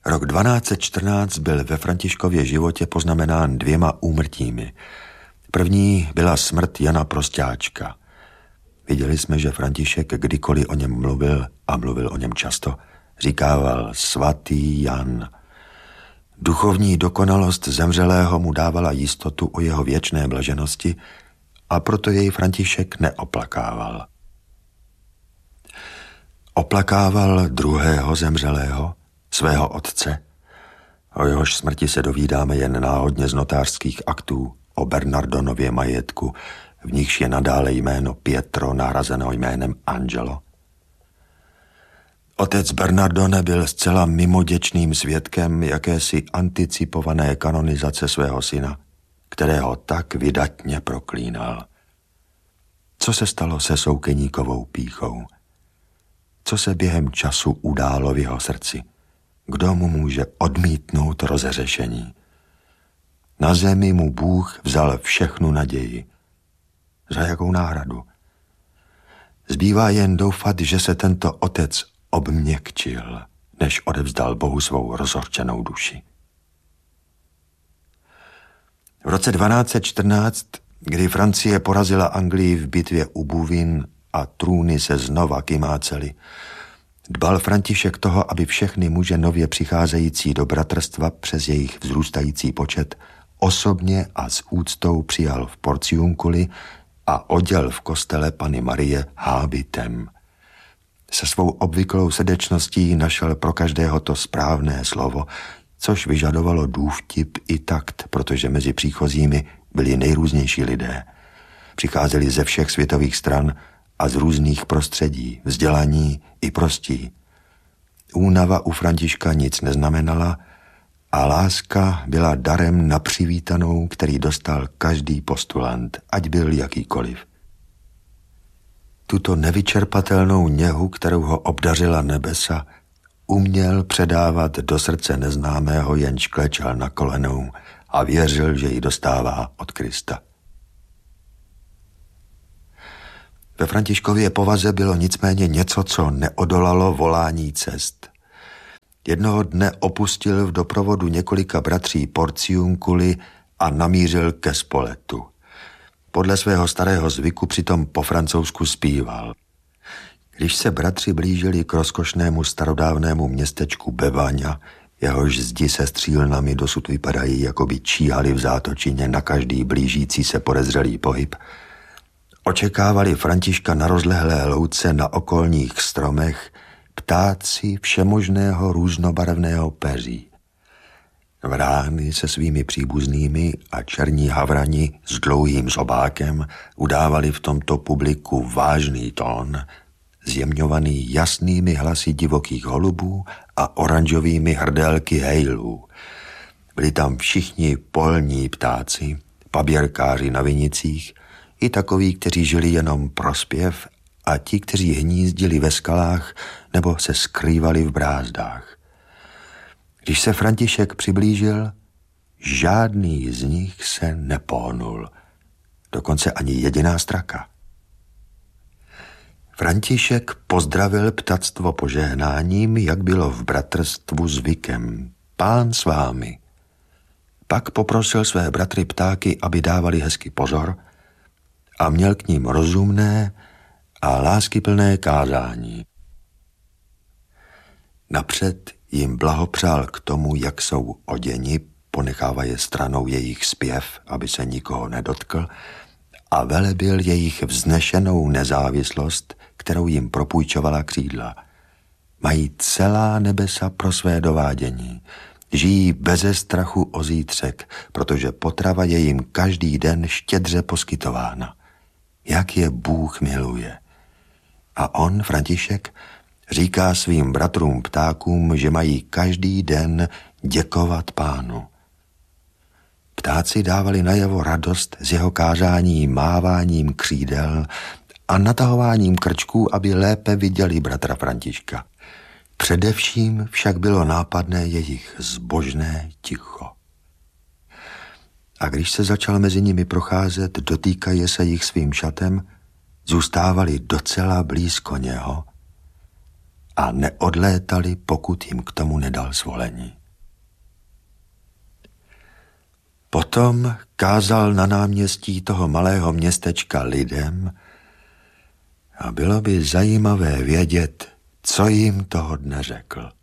Rok 1214 byl ve Františkově životě poznamenán 2 úmrtími. První byla smrt Jana Prosťáčka. Viděli jsme, že František kdykoliv o něm mluvil, a mluvil o něm často, říkával svatý Jan. Duchovní dokonalost zemřelého mu dávala jistotu o jeho věčné blaženosti a proto jej František neoplakával. Oplakával druhého zemřelého, svého otce. O jehož smrti se dovídáme jen náhodně z notářských aktů o Bernardonově majetku, v nichž je nadále jméno Pietro nahrazeno jménem Angelo. Otec Bernardone byl zcela mimoděčným svědkem jakési anticipované kanonizace svého syna, kterého tak vydatně proklínal. Co se stalo se Soukeníkovou pýchou? Co se během času událo v jeho srdci? Kdo mu může odmítnout rozřešení? Na zemi mu Bůh vzal všechnu naději. Za jakou náhradu? Zbývá jen doufat, že se tento otec obměkčil, než odevzdal Bohu svou rozhorčenou duši. V roce 1214, kdy Francie porazila Anglii v bitvě u Bouvines a trůny se znova kymácely, dbal František toho, aby všechny muže nově přicházející do bratrstva přes jejich vzrůstající počet osobně a s úctou přijal v Porciunculi a oděl v kostele Panny Marie hábitem. Se svou obvyklou srdečností našel pro každého to správné slovo, což vyžadovalo důvtip i takt, protože mezi příchozími byli nejrůznější lidé. Přicházeli ze všech světových stran a z různých prostředí, vzdělaní i prostí. Únava u Františka nic neznamenala a láska byla darem na přivítanou, který dostal každý postulant, ať byl jakýkoliv. Tuto nevyčerpatelnou něhu, kterou ho obdařila nebesa, uměl předávat do srdce neznámého, jenž klečel na kolenou a věřil, že ji dostává od Krista. Ve Františkově povaze bylo nicméně něco, co neodolalo volání cest. Jednoho dne opustil v doprovodu několika bratří Porciunculi a namířil ke Spoletu. Podle svého starého zvyku přitom po francouzsku zpíval. Když se bratři blížili k rozkošnému starodávnému městečku Bevaňa, jehož zdi se střílnami dosud vypadají, jako by číhali v zátočině na každý blížící se podezřelý pohyb, očekávali Františka na rozlehlé louce na okolních stromech ptáci všemožného různobarevného peří. Vrány se svými příbuznými a černí havrani s dlouhým zobákem udávali v tomto publiku vážný tón, zjemňovaný jasnými hlasy divokých holubů a oranžovými hrdelky hejlů. Byli tam všichni polní ptáci, paběrkáři na vinicích, i takoví, kteří žili jenom pro zpěv, a ti, kteří hnízdili ve skalách nebo se skrývali v brázdách. Když se František přiblížil, žádný z nich se nepohnul, dokonce ani jediná straka. František pozdravil ptactvo požehnáním, jak bylo v bratrstvu zvykem. Pán s vámi. Pak poprosil své bratry ptáky, aby dávali hezky pozor a měl k ním rozumné a láskyplné kázání. Napřed jim blahopřál k tomu, jak jsou oděni, ponechávaje stranou jejich zpěv, aby se nikoho nedotkl, a velebil jejich vznešenou nezávislost, kterou jim propůjčovala křídla. Mají celá nebesa pro své dovádění. Žijí beze strachu o zítřek, protože potrava je jim každý den štědře poskytována. Jak je Bůh miluje. A on, František, říká svým bratrům ptákům, že mají každý den děkovat Pánu. Ptáci dávali najevo radost z jeho kázání máváním křídel a natahováním krčků, aby lépe viděli bratra Františka. Především však bylo nápadné jejich zbožné ticho. A když se začal mezi nimi procházet, dotýkaje se jich svým šatem, zůstávali docela blízko něho a neodlétali, pokud jim k tomu nedal svolení. Potom kázal na náměstí toho malého městečka lidem a bylo by zajímavé vědět, co jim toho dne řekl.